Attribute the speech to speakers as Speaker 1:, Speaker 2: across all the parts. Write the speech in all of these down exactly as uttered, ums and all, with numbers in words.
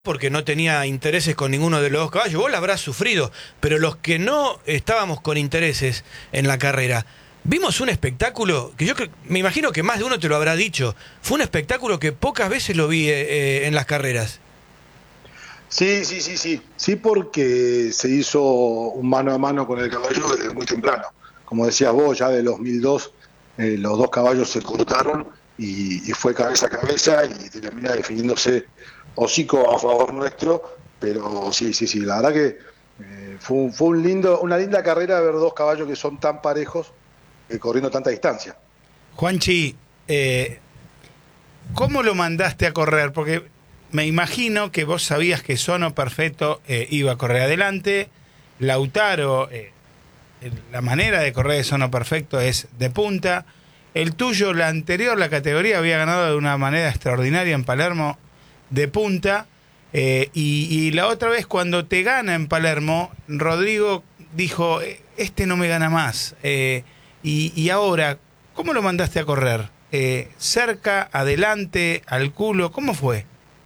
Speaker 1: porque no tenía intereses con ninguno de los dos caballos, vos la habrás sufrido, pero los que no estábamos con intereses en la carrera, vimos un espectáculo que yo creo, me imagino que más de uno te lo habrá dicho, fue un espectáculo que pocas veces lo vi eh, en las carreras.
Speaker 2: Sí, sí, sí, sí, sí, porque se hizo un mano a mano con el caballo desde muy temprano. Como decías vos, ya de los mil dos eh, los dos caballos se cortaron y, y fue cabeza a cabeza y termina definiéndose hocico a favor nuestro, pero sí, sí, sí, la verdad que eh, fue, un, fue un lindo, una linda carrera ver dos caballos que son tan parejos eh, corriendo tanta distancia.
Speaker 3: Juanchi, eh, ¿cómo lo mandaste a correr? Porque me imagino que vos sabías que Sono Perfecto eh, iba a correr adelante, Lautaro, eh, la manera de correr de Sono Perfecto es de punta, el tuyo, la anterior, la categoría, había ganado de una manera extraordinaria en Palermo de punta, eh, y, y la otra vez cuando te gana en Palermo, Rodrigo dijo, este no me gana más, eh, y, y ahora, ¿cómo lo mandaste a correr? Eh, ¿cerca, adelante, al culo? ¿Cómo fue?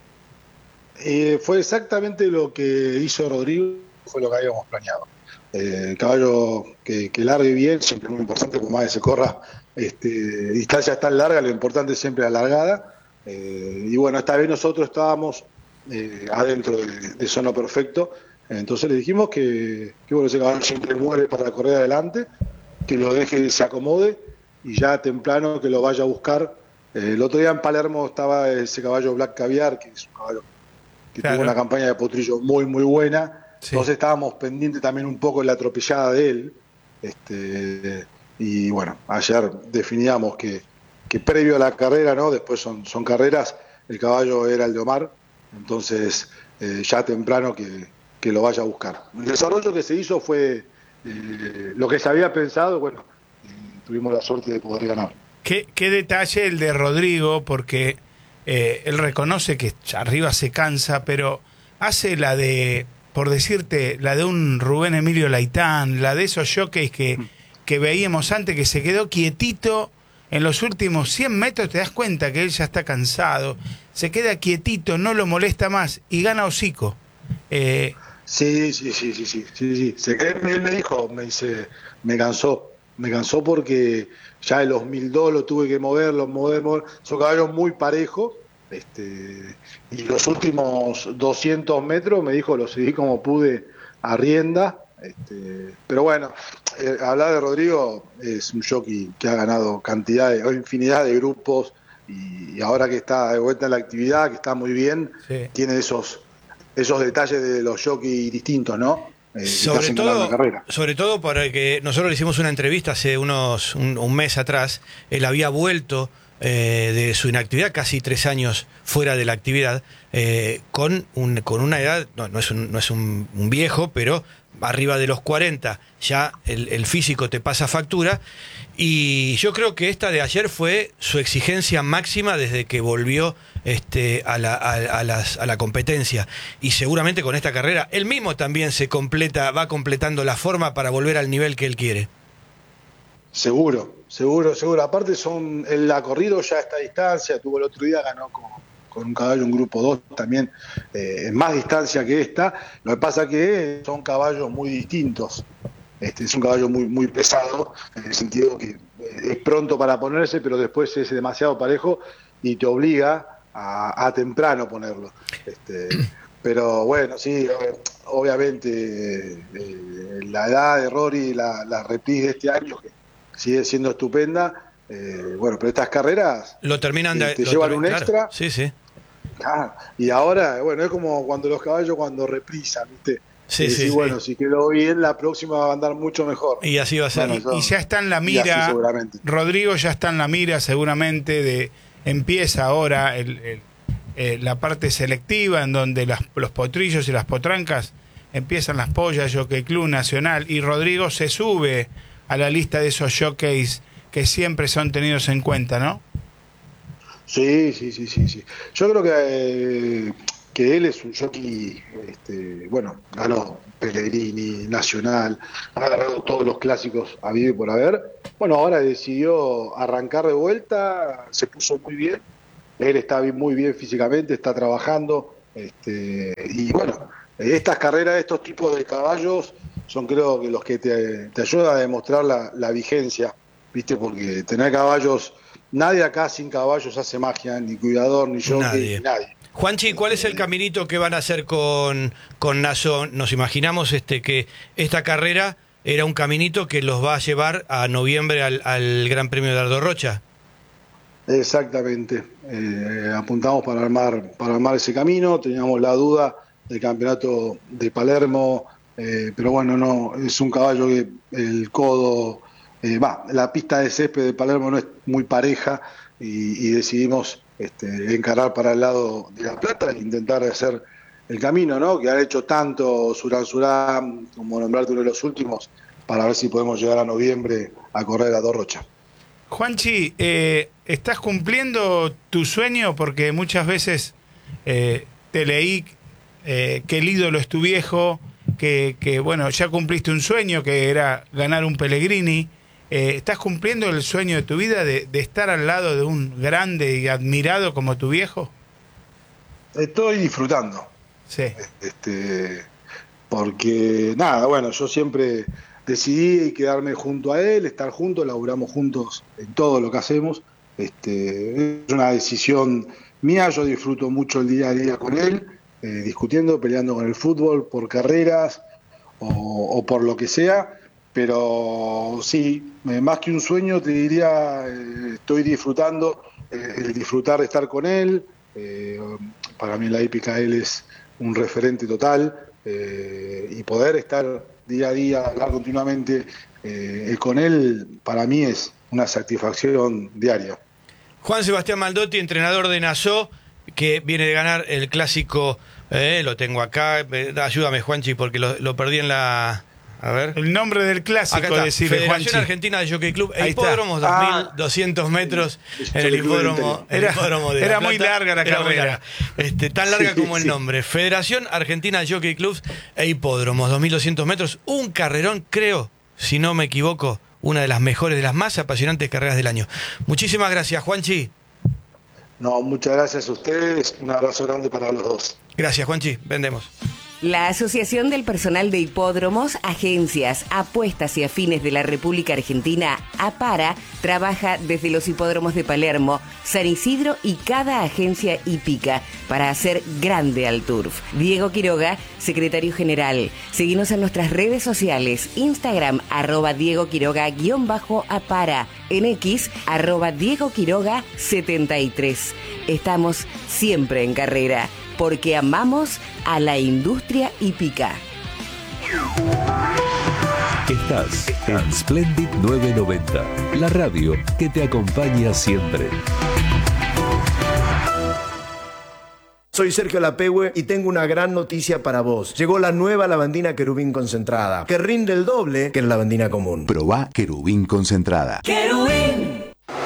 Speaker 2: Eh, fue exactamente lo que hizo Rodrigo, fue lo que habíamos planeado. Eh, el caballo que, que largue bien, siempre es muy importante, por más que se corra este, distancias tan largas, lo importante es siempre la largada. Eh, y bueno, esta vez nosotros estábamos eh, adentro de, de Sono Perfecto, entonces le dijimos que, que bueno, ese caballo siempre muere para correr adelante, que lo deje que se acomode y ya temprano que lo vaya a buscar. Eh, el otro día en Palermo estaba ese caballo Black Caviar, que es un caballo que claro, tuvo una campaña de potrillo muy, muy buena. Sí. Entonces estábamos pendientes también un poco de la atropellada de él. Este, y bueno, ayer definíamos que, que previo a la carrera, ¿no? Después son, son carreras, el caballo era el de Omar, entonces eh, ya temprano que, que lo vaya a buscar. El desarrollo que se hizo fue eh, lo que se había pensado, bueno, tuvimos la suerte de poder ganar.
Speaker 3: ¿Qué, qué detalle el de Rodrigo? Porque Eh, él reconoce que arriba se cansa, pero hace la de, por decirte, la de un Rubén Emilio Laitán, la de esos jockeys que, que veíamos antes, que se quedó quietito en los últimos cien metros, te das cuenta que él ya está cansado, se queda quietito, no lo molesta más y gana hocico. Eh,
Speaker 2: sí, sí, sí, sí, sí, sí, sí. Se, él me dijo, me dice, me cansó, me cansó porque ya en los mil dos lo tuve que moverlo, mover, mover. Son caballos muy parejos, este, y los últimos doscientos metros me dijo, lo seguí como pude a rienda. Este, pero bueno, eh, hablar de Rodrigo es un jockey que ha ganado cantidad de, o infinidad de grupos y, y ahora que está de vuelta en la actividad, que está muy bien, sí. Tiene esos, esos detalles de los jockeys distintos, ¿no?
Speaker 1: Eh, sobre todo, sobre todo porque nosotros le hicimos una entrevista hace unos un, un mes atrás. Él había vuelto eh, de su inactividad, casi tres años fuera de la actividad, eh, con un, con una edad, no, no es un, no es un, un viejo, pero arriba de los cuarenta, ya el, el físico te pasa factura. Y yo creo que esta de ayer fue su exigencia máxima desde que volvió este, a, la, a, a, las, a la competencia. Y seguramente con esta carrera él mismo también se completa, va completando la forma para volver al nivel que él quiere.
Speaker 2: Seguro, seguro, seguro. Aparte son, él ha corrido ya a esta distancia, tuvo el otro día, ganó con, con un caballo, un grupo dos también, eh, en más distancia que esta. Lo que pasa que son caballos muy distintos. Este, es un caballo muy, muy pesado, en el sentido que es pronto para ponerse, pero después es demasiado parejo y te obliga a, a temprano ponerlo. Este, pero bueno, sí, obviamente eh, la edad de Rory, la, la reprise de este año, que sigue siendo estupenda, eh, bueno, pero estas carreras
Speaker 1: lo terminan de,
Speaker 2: te, te
Speaker 1: lo
Speaker 2: llevan
Speaker 1: terminan,
Speaker 2: un extra.
Speaker 1: Claro, sí, sí.
Speaker 2: Ah, y ahora, bueno, es como cuando los caballos cuando reprisan, ¿viste?
Speaker 1: Sí,
Speaker 2: y
Speaker 1: sí,
Speaker 2: decís,
Speaker 1: sí.
Speaker 2: Bueno, si quedó bien, la próxima va a andar mucho mejor.
Speaker 1: Y así va a ser.
Speaker 3: Bueno, yo, y ya está en la mira, Rodrigo ya está en la mira seguramente, de empieza ahora el, el, eh, la parte selectiva en donde las, los potrillos y las potrancas empiezan las pollas, Jockey Club Nacional, y Rodrigo se sube a la lista de esos jockeys que siempre son tenidos en cuenta, ¿no?
Speaker 2: Sí, sí, sí, sí, sí. Yo creo que, eh, que él es un jockey, este, bueno, ganó Pellegrini, Nacional, ha ganado todos los clásicos habido y por haber. Bueno, ahora decidió arrancar de vuelta, se puso muy bien, él está muy bien físicamente, está trabajando, Este, y bueno, estas carreras, estos tipos de caballos son creo que los que te, te ayudan a demostrar la, la vigencia, ¿viste? Porque tener caballos, nadie acá sin caballos hace magia, ni cuidador, ni yo,
Speaker 1: Nadie.
Speaker 2: ni nadie.
Speaker 1: Juanchi, ¿cuál es el caminito que van a hacer con, con Naso? Nos imaginamos este, que esta carrera era un caminito que los va a llevar a noviembre al, al Gran Premio de Dardo Rocha.
Speaker 2: Exactamente. Eh, apuntamos para armar, para armar ese camino, teníamos la duda del campeonato de Palermo, eh, pero bueno, no, es un caballo que el codo, va, eh, la pista de césped de Palermo no es muy pareja y, y decidimos este, encarar para el lado de La Plata e intentar hacer el camino, ¿no? Que han hecho tanto Surán Surán, como nombrarte uno de los últimos, para ver si podemos llegar a noviembre a correr a Dos Rocha.
Speaker 3: Juanchi, eh, ¿estás cumpliendo tu sueño? Porque muchas veces eh, te leí eh, que el ídolo es tu viejo, que, que bueno, ya cumpliste un sueño que era ganar un Pellegrini. Eh, ¿Estás cumpliendo el sueño de tu vida de, de estar al lado de un grande y admirado como tu viejo?
Speaker 2: Estoy disfrutando.
Speaker 3: Sí.
Speaker 2: Este, porque, nada, bueno, yo siempre decidí quedarme junto a él, estar juntos, laburamos juntos en todo lo que hacemos. Este, es una decisión mía, yo disfruto mucho el día a día con él, eh, discutiendo, peleando con el fútbol, por carreras o, o por lo que sea. Pero sí, más que un sueño, te diría, eh, estoy disfrutando, eh, el disfrutar de estar con él. Eh, para mí en la hípica él es un referente total, eh, y poder estar día a día, hablar continuamente eh, con él, para mí es una satisfacción diaria.
Speaker 1: Juan Sebastián Maldotti, entrenador de Naso, que viene de ganar el clásico, eh, lo tengo acá, eh, ayúdame Juanchi, porque lo, lo perdí en la... A ver.
Speaker 3: El nombre del clásico, decirle,
Speaker 1: Federación
Speaker 3: Juanchi.
Speaker 1: Argentina de Jockey Club,
Speaker 3: Ahí
Speaker 1: hipódromos,
Speaker 3: está.
Speaker 1: dos mil doscientos metros en el hipódromo, el
Speaker 3: Era,
Speaker 1: hipódromo de
Speaker 3: era
Speaker 1: La
Speaker 3: muy
Speaker 1: Plata.
Speaker 3: larga la
Speaker 1: Era muy
Speaker 3: carrera.
Speaker 1: larga. Este, tan larga
Speaker 2: Sí,
Speaker 1: como el
Speaker 2: sí.
Speaker 1: nombre. Federación Argentina de Jockey Club e hipódromos, dos mil doscientos metros. Un carrerón, creo, si no me equivoco, una de las mejores, de las más apasionantes carreras del año. Muchísimas gracias, Juanchi.
Speaker 2: No, muchas gracias a ustedes, un abrazo grande para los dos.
Speaker 1: Gracias, Juanchi. Vendemos.
Speaker 4: La Asociación del Personal de Hipódromos, Agencias, Apuestas y Afines de la República Argentina, APARA, trabaja desde los hipódromos de Palermo, San Isidro y cada agencia hípica para hacer grande al turf. Diego Quiroga, secretario general. Seguinos en nuestras redes sociales, Instagram, arroba Diego Quiroga, guión bajo APARA, en X, arroba Diego Quiroga setenta y tres. Estamos siempre en carrera, porque amamos a la industria hípica.
Speaker 5: Estás en Splendid novecientos noventa, la radio que te acompaña siempre.
Speaker 6: Soy Sergio Lapehue y tengo una gran noticia para vos. Llegó la nueva lavandina Querubín concentrada, que rinde el doble que la lavandina común.
Speaker 7: Probá Querubín concentrada.
Speaker 4: ¡Querubín!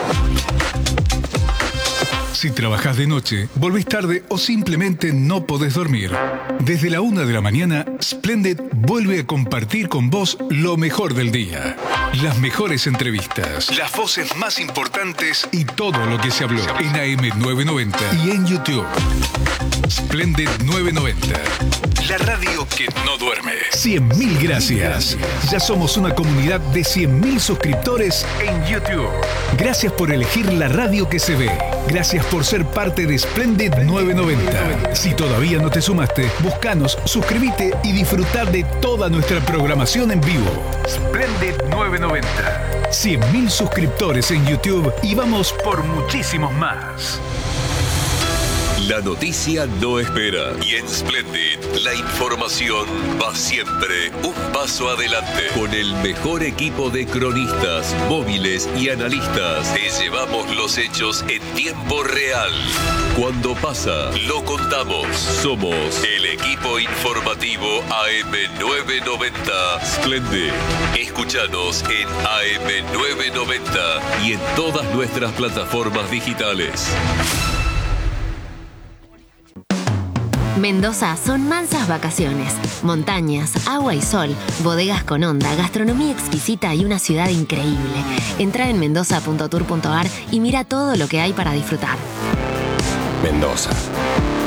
Speaker 8: Si trabajás de noche, volvés tarde o simplemente no podés dormir. Desde la una de la mañana, Splendid vuelve a compartir con vos lo mejor del día. Las mejores entrevistas, las voces más importantes y todo lo que se habló en A M novecientos noventa y en YouTube. Splendid novecientos noventa, la radio que no duerme. cien mil gracias. Ya somos una comunidad de cien mil suscriptores en YouTube. Gracias por elegir la radio que se ve. Gracias por ser parte de Splendid novecientos noventa. Si todavía no te sumaste, búscanos, suscríbete y disfruta de toda nuestra programación en vivo. Splendid novecientos noventa. cien mil suscriptores en YouTube y vamos por muchísimos más.
Speaker 5: La noticia no espera y en Splendid la información va siempre un paso adelante. Con el mejor equipo de cronistas, móviles y analistas, te llevamos los hechos en tiempo real. Cuando pasa, lo contamos. Somos el equipo informativo A M novecientos noventa Splendid. Escúchanos en A M novecientos noventa y en todas nuestras plataformas digitales.
Speaker 9: Mendoza son mansas vacaciones, montañas, agua y sol, bodegas con onda, gastronomía exquisita y una ciudad increíble. Entra en mendoza punto tour punto ar y mira todo lo que hay para disfrutar.
Speaker 10: Mendoza.